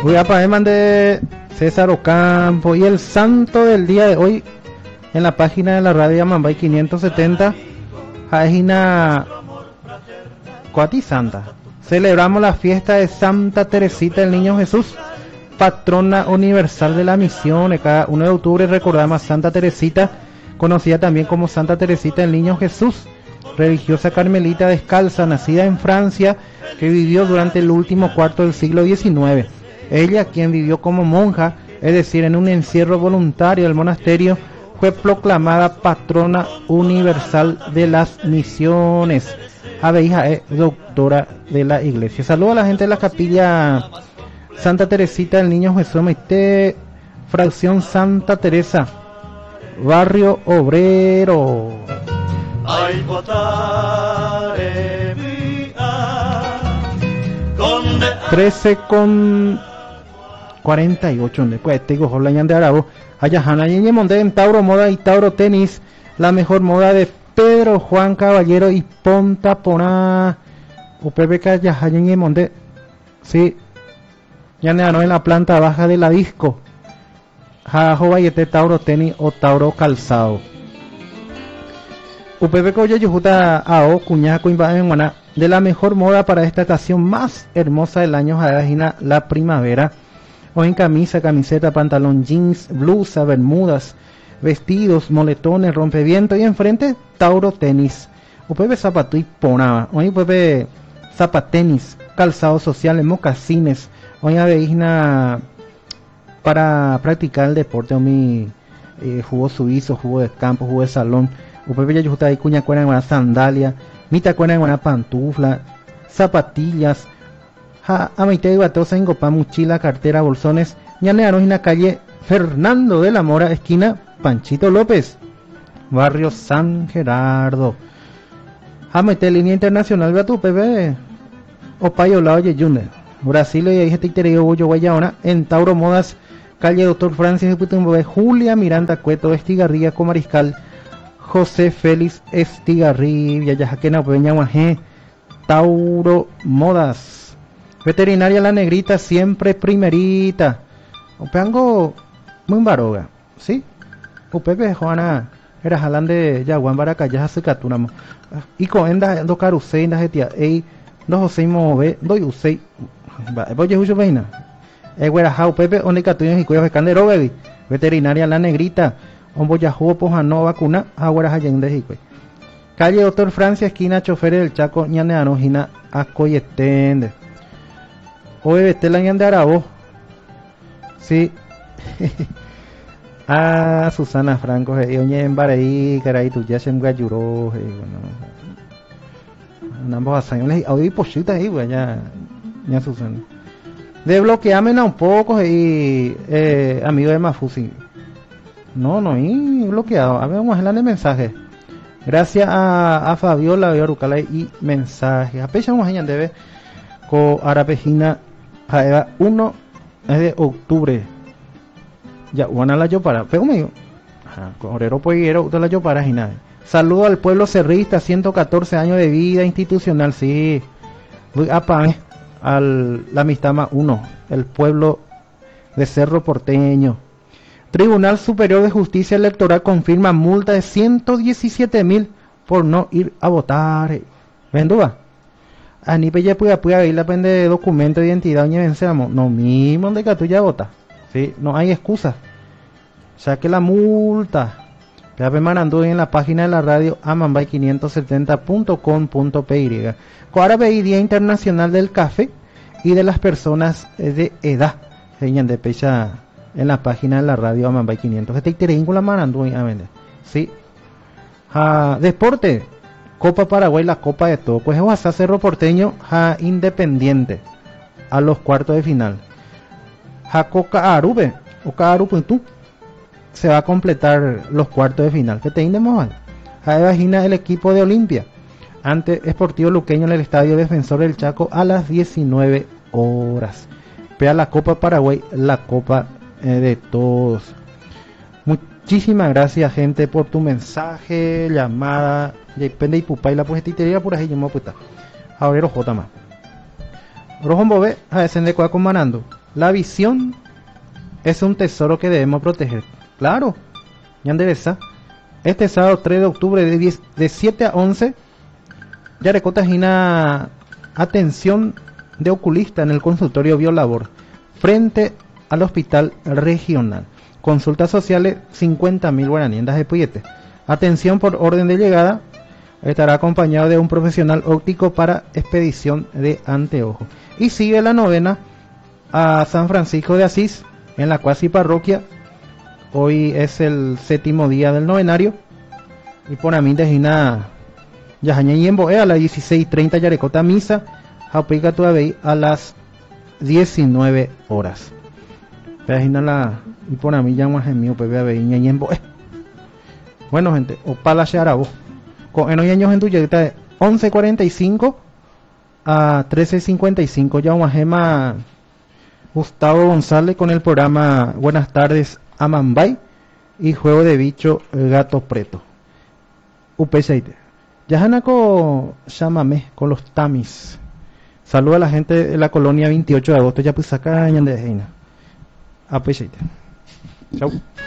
Voy a poner de César Ocampo y el santo del día de hoy en la página de la radio Mambay 570 página Coati Santa. Celebramos la fiesta de Santa Teresita del Niño Jesús, patrona universal de la misión. Cada 1 de octubre recordamos a Santa Teresita, conocida también como Santa Teresita del Niño Jesús, religiosa carmelita descalza, nacida en Francia, que vivió durante el último cuarto del siglo XIX. Ella, quien vivió como monja, es decir, en un encierro voluntario del monasterio, fue proclamada patrona universal de las misiones. Hija es doctora de la iglesia. Saludo a la gente de la capilla Santa Teresita del Niño Jesús, fracción Santa Teresa, barrio Obrero. 13:48 después te digo Lañan de Arabo Ayahana y Monte en Tauro Moda y Tauro Tenis, la mejor moda de Pedro Juan Caballero y Ponta Poná UPBK Ayahayan y Monte. Sí, ya no en la planta baja de la disco Jajo Vallete Tauro Tenis o Tauro Calzado. UPBK Oyayujuta Ao Cuñaja Coimba en Guaná, de la mejor moda para esta estación más hermosa del año, Jarajina, la primavera. O en camisa, camiseta, pantalón, jeans, blusa, bermudas, vestidos, moletones, rompeviento y enfrente Tauro Tenis. UPB zapato y ponaba. Hoy UPB zapatenis, calzados sociales, mocasines. Hoy aveigna para practicar el deporte. Mi jugo suizo, jugo de campo, jugo de salón. UPB ya justa ahí cuña cuena en una sandalia. Mita cuena en una pantufla, zapatillas. A Maite y Batosa en Copá, mochila, cartera, bolsones. Ñaneanos en la calle Fernando de la Mora, esquina Panchito López, barrio San Gerardo. A Maite línea internacional, vea tu PB. Opayo Lao Yeyunde, Brasil y ahí gente interior Boyo Guayana, en Tauro Modas, calle Doctor Francis de Julia Miranda Cueto, Estigarrilla, Comariscal, José Félix Estigarribia, Yajaquena, Peña Guajé, Tauro Modas. Veterinaria La Negrita, siempre primerita. Opeango muy baroga, ¿sí? Upepe Juana era jalan de Yaguán Baracaya Secatuna. Y con enda do carusei da getia ei do José Move do usei. Voy a veina. Güera jau Pepe onicatuños y cuya candero baby. Veterinaria La Negrita. Omboyajú pojano vacuna aguara Allende Hicue. Calle Doctor Francia, esquina Choferes del Chaco, Ñaneano, Gina, Ascoyetende. OBT la Ñan de Arabo. Sí. Susana Franco, oñe en Bareí, caray, tu ya se me gayuró, bueno. Ambos años, hoy pochita ahí, güey, ya Susana. Desbloqueame un poco y amigo de Mafusi. No, y bloqueado. A ver, vamos a hablar de mensajes. Gracias a Fabiola, Urucala y mensajes. A pecha vamos a añadir con Arapejina 1 de octubre. Ya, una la yo para. Pero medio. Correro Poiguero, de la yo para Gina. Saludo al pueblo cerrista, 114 años de vida institucional. Sí. Voy a pan al la Mistama 1, el pueblo de Cerro Porteño. Tribunal Superior de Justicia Electoral confirma multa de 117.000 por no ir a votar. ¿Vendúa? A ni ya puede ir la pende de documento de identidad y vencemos. No mismo de que tú ya votas. Sí, no hay excusa. Saque la multa. Ya me mandando en la página de la radio amambay570.com.py. Ahora veí Día Internacional del Café y de las personas de edad. Señan de pecha en la página de la radio Amambay 500. Este interíngulo mandando a vender. Sí. Deporte. Copa Paraguay, la Copa de todo. Pues vas a Cerro Porteño Independiente a los cuartos de final. Coca Arube o Carupe tú se va a completar los cuartos de final. ¿Qué te indemos? Imagina el equipo de Olimpia ante Sportivo Luqueño en el Estadio Defensor del Chaco a las 19 horas. Pea la Copa Paraguay, la Copa de todos. Muchísimas gracias, gente, por tu mensaje, llamada. Depende y pupay la pues titería por ahí yo me puta. Ahora J más. Rojo Bobé a descender con manando. La visión es un tesoro que debemos proteger. Claro, ya endereza. Este sábado 3 de octubre de 7 a 11, Yarecota Gina atención de oculista en el consultorio Biolabor, frente al hospital regional. Consultas sociales 50.000 guaraniendas de Puyete. Atención por orden de llegada. Estará acompañado de un profesional óptico para expedición de anteojos. Y sigue la novena a San Francisco de Asís en la cuasi parroquia. Hoy es el 7º día del novenario. Y por mí de Gina Yajaña y Emboe a las 16:30 Yarecota misa. Jaupica todavía a las 19 horas. Pagina la y por mí ya más mío pepe y Emboe. Bueno gente, opala Sharabo. Con en hoy años en tu llegada de 11:45 a 13:55 ya una gema Gustavo González con el programa Buenas tardes Amambay y Juego de Bicho Gato Preto. Upeseite. Yahanako llámame con los tamis. Saluda a la gente de la colonia 28 de agosto. Ya pues acá de Heina. Apeseite. Chau.